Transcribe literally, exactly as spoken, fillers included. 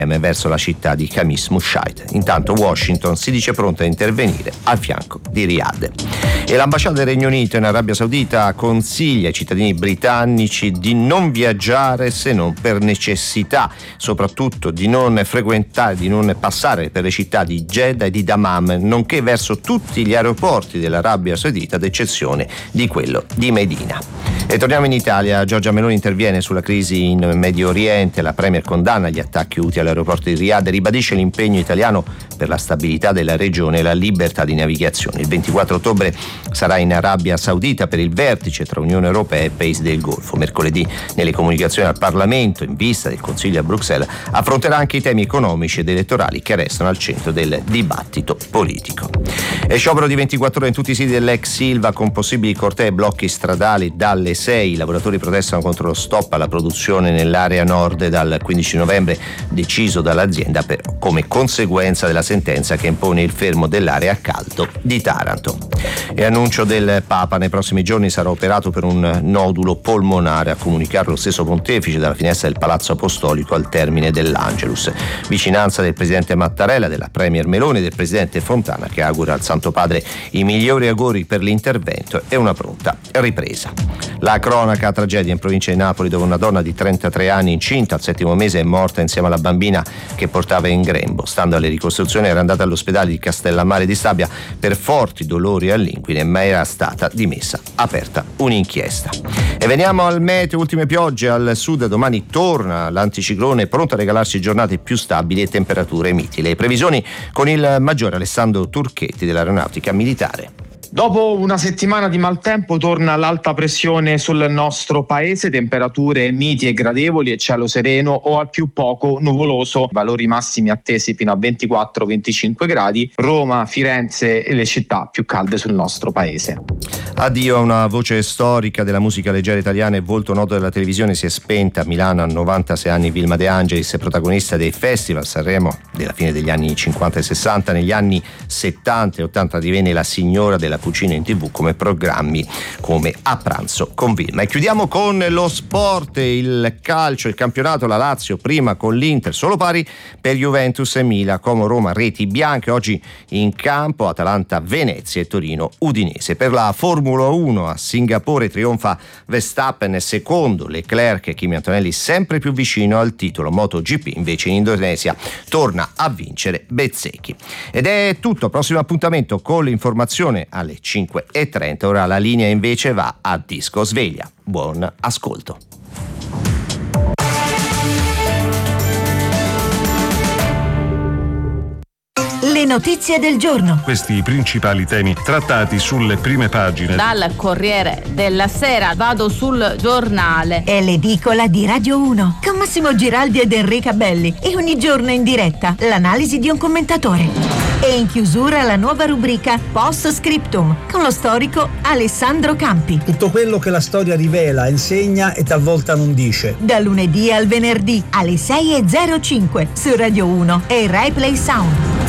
verso la città di Khamis Mushaid. Intanto Washington si dice pronta a intervenire al fianco di Riyadh. E l'ambasciata del Regno Unito in Arabia Saudita consiglia ai cittadini britannici di non viaggiare se non per necessità, soprattutto di non frequentare, di non passare per le città di Jeddah e di Dammam, nonché verso tutti gli aeroporti dell'Arabia Saudita, ad eccezione di quello di Medina. E torniamo in Italia. Giorgia Meloni interviene sulla crisi in Medio Oriente. La premier condanna gli attacchi Houthi all'aeroporto di Riyadh e ribadisce l'impegno italiano per la stabilità della regione e la libertà di navigazione. Il ventiquattro ottobre sarà in Arabia Saudita per il vertice tra Unione Europea e Paesi del Golfo. Mercoledì, nelle comunicazioni al Parlamento, in vista del Consiglio a Bruxelles, affronterà anche i temi economici ed elettorali che restano al centro del dibattito politico. E sciopero di ventiquattro ore in tutti i siti dell'ex Ilva con possibili cortei e blocchi stradali dalle sei. I lavoratori protestano contro lo stop alla produzione nell'area nord dal quindici novembre, deciso dall'azienda però come conseguenza della sentenza che impone il fermo dell'area a caldo di Taranto. E annuncio del Papa: nei prossimi giorni sarà operato per un nodulo polmonare, a comunicarlo lo stesso pontefice dalla finestra del Palazzo Apostolico al termine dell'Angelus. Vicinanza del presidente Mattarella, della premier Meloni e del presidente Fontana, che augura al Santo Padre i migliori auguri per l'intervento e una pronta ripresa. La cronaca: tragedia in provincia di Napoli, dove una donna di trentatré anni incinta al settimo mese è morta insieme alla bambina che portava in grembo. Stando alle ricostruzioni era andata all'ospedale di Castellammare di Stabia per forti dolori all'inguine, ma era stata dimessa. Aperta un'inchiesta. E veniamo al meteo. Ultime piogge al sud. Domani torna l'anticiclone, pronto a regalarci giornate più stabili e temperature miti. Le previsioni con il maggiore Alessandro Turchetti dell'Aeronautica Militare. Dopo una settimana di maltempo torna l'alta pressione sul nostro paese, temperature miti e gradevoli e cielo sereno o al più poco nuvoloso, valori massimi attesi fino a ventiquattro venticinque gradi, Roma, Firenze e le città più calde sul nostro paese. Addio a una voce storica della musica leggera italiana e volto noto della televisione. Si è spenta a Milano a novantasei anni Vilma De Angelis, protagonista dei festival Sanremo della fine degli anni cinquanta e sessanta. Negli anni settanta e ottanta divenne la signora della cucina in tv come programmi come A pranzo con Vilma. E chiudiamo con lo sport, il calcio, il campionato. La Lazio prima con l'Inter, solo pari per Juventus e Milan. Como Roma reti bianche. Oggi in campo Atalanta Venezia e Torino Udinese. Per la Formula uno a Singapore trionfa Verstappen, secondo Leclerc e Kimi Antonelli sempre più vicino al titolo. MotoGP invece in Indonesia torna a vincere Bezzecchi. Ed è tutto. Prossimo appuntamento con l'informazione alle cinque e trenta. Ora la linea invece va a Disco Sveglia. Buon ascolto. Le notizie del giorno. Questi i principali temi trattati sulle prime pagine. Dal Corriere della Sera vado sul Giornale. È l'edicola di Radio uno con Massimo Giraldi ed Enrica Belli e ogni giorno in diretta l'analisi di un commentatore. E in chiusura la nuova rubrica Post Scriptum con lo storico Alessandro Campi. Tutto quello che la storia rivela, insegna e talvolta non dice. Da lunedì al venerdì alle sei e zero cinque su Radio uno e Rai Play Sound.